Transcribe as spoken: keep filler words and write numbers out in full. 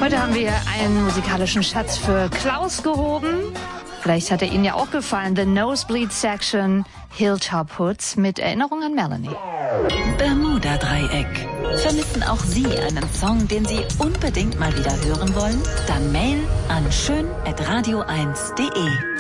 Heute haben wir einen musikalischen Schatz für Klaus gehoben. Vielleicht hat er Ihnen ja auch gefallen. The Nosebleed Section, Hilltop Hoods mit Erinnerung an Melanie. Bermuda-Dreieck. Vermissen auch Sie einen Song, den Sie unbedingt mal wieder hören wollen? Dann Mail an schön at radio eins punkt de.